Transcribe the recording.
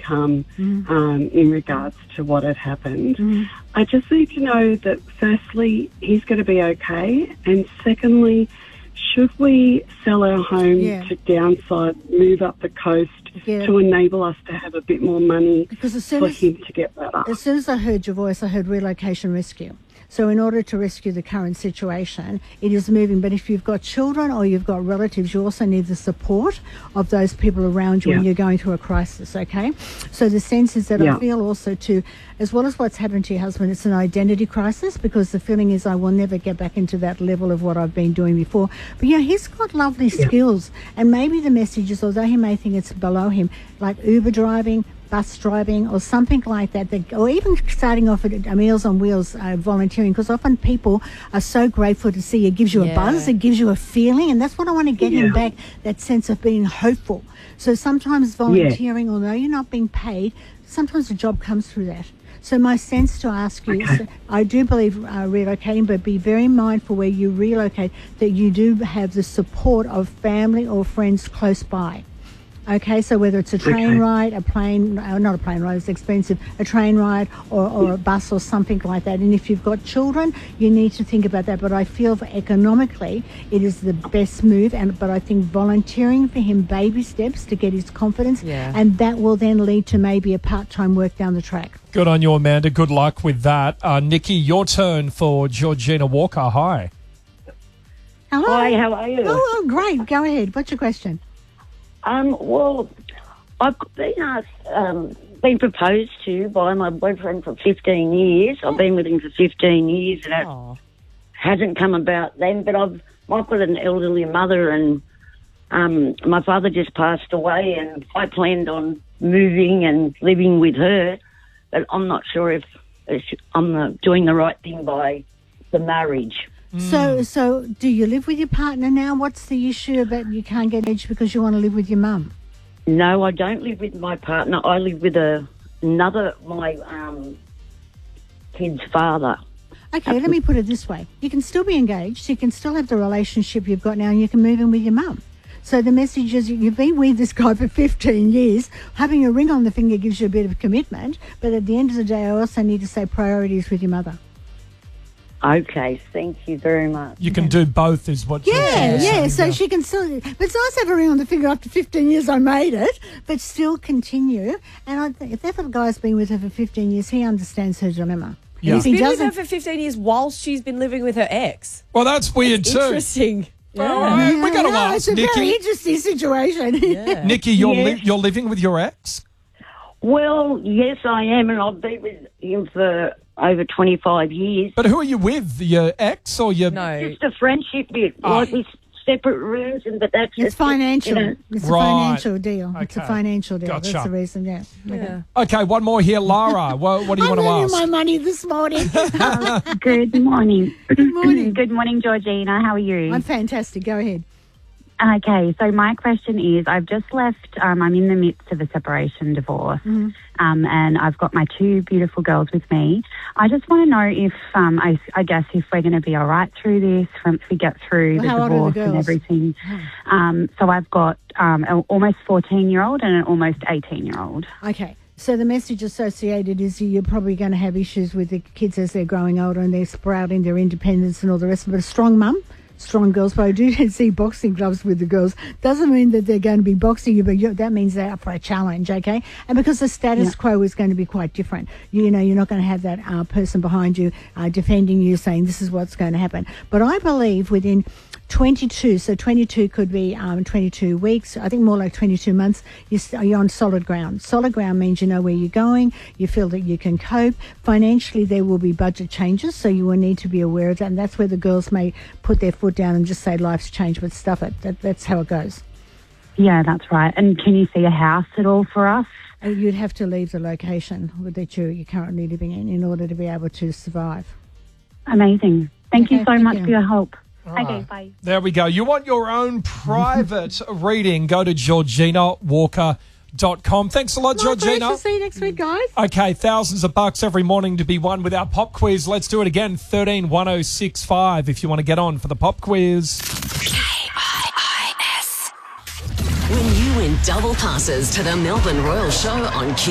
income in regards to what had happened. I just need to know that, firstly, he's going to be okay, and secondly, should we sell our home to downsize, move up the coast to enable us to have a bit more money for him to get better? As soon as I heard your voice, I heard relocation rescue. So in order to rescue the current situation, it is moving. But if you've got children or you've got relatives, you also need the support of those people around you when you're going through a crisis, okay? So the sense is that I feel also too, as well as what's happened to your husband, it's an identity crisis, because the feeling is I will never get back into that level of what I've been doing before. But yeah, he's got lovely skills. And maybe the message is, although he may think it's below him, like Uber driving, bus driving or something like that, or even starting off at Meals on Wheels volunteering, because often people are so grateful to see you. It gives you a buzz, it gives you a feeling, and that's what I want to get him back, that sense of being hopeful. So sometimes volunteering, although you're not being paid, sometimes a job comes through that. So my sense to ask you is, I do believe relocating, but be very mindful where you relocate that you do have the support of family or friends close by. Okay, so whether it's a train ride, a plane, not a plane ride, it's expensive, a train ride or a bus or something like that. And if you've got children, you need to think about that. But I feel for economically, it is the best move. But I think volunteering for him, baby steps to get his confidence, and that will then lead to maybe a part-time work down the track. Good on you, Amanda. Good luck with that. Nikki, your turn for Georgina Walker. Hi. Hello. Hi, how are you? Oh, great. Go ahead. What's your question? Well, I've been proposed to by my boyfriend for 15 years. I've been with him for 15 years, and it hasn't come about then. But I've got an elderly mother, and my father just passed away, and I planned on moving and living with her, but I'm not sure if I'm doing the right thing by the marriage. So do you live with your partner now? What's the issue about you can't get engaged because you want to live with your mum? No, I don't live with my partner. I live with my kid's father. Okay, let me put it this way. You can still be engaged. You can still have the relationship you've got now, and you can move in with your mum. So the message is you've been with this guy for 15 years. Having a ring on the finger gives you a bit of commitment. But at the end of the day, I also need to say priorities with your mother. Okay, thank you very much. You can do both is what you're saying. So she can still... But it's nice to have a ring on the finger after 15 years I made it, but still continue. And I think if that guy's been with her for 15 years, he understands her dilemma. Yeah. He's been with her for 15 years whilst she's been living with her ex. Well, that's weird too. Interesting. Yeah. We got to ask, it's a Nikki. very interesting situation. Yeah. Nikki, you're living with your ex? Well, yes, I am, and I've been with him for over 25 years. But who are you with? Your ex or your... No. Just a friendship bit, like with separate rooms, but that's It's financial. It's a financial deal. Okay. It's a financial deal. Gotcha. That's the reason, yeah. Okay, one more here. Lara, what do you want to I'm ask? earning my money this morning. Good morning. Good morning. Good morning, Georgina. How are you? I'm fantastic. Go ahead. Okay, so my question is, I've just left, I'm in the midst of a separation divorce, and I've got my two beautiful girls with me. I just want to know if, I guess, if we're going to be all right through this, if we get through the divorce and everything. So I've got an almost 14-year-old and an almost 18-year-old. Okay. So the message associated is you're probably going to have issues with the kids as they're growing older and they're sprouting their independence and all the rest of it. A strong mum. Strong girls, but I do see boxing gloves with the girls. Doesn't mean that they're going to be boxing you, but that means they're up for a challenge, okay? And because the status quo is going to be quite different. You know, you're not going to have that person behind you defending you, saying this is what's going to happen. But I believe within 22, so 22 could be 22 weeks, I think more like 22 months, you're on solid ground. Solid ground means you know where you're going, you feel that you can cope. Financially, there will be budget changes, so you will need to be aware of that, and that's where the girls may put their foot down and just say life's changed, but stuff it. That's how it goes. Yeah, that's right. And can you see a house at all for us? You'd have to leave the location that you're currently living in order to be able to survive. Amazing. Thank you so much for your help. Okay, bye. There we go. You want your own private reading, go to GeorginaWalker.com. Thanks a lot, Georgina. Nice to see you next week, guys. Okay, thousands of bucks every morning to be won with our pop quiz. Let's do it again, 131065 if you want to get on for the pop quiz. KIIS. When you win double passes to the Melbourne Royal Show on